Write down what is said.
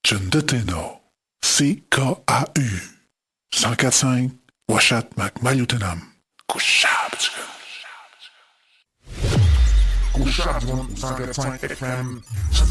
John Deteno, CKAU, 104.5, Washat McMayutenam, Kushab, Kushab 104.5 FM.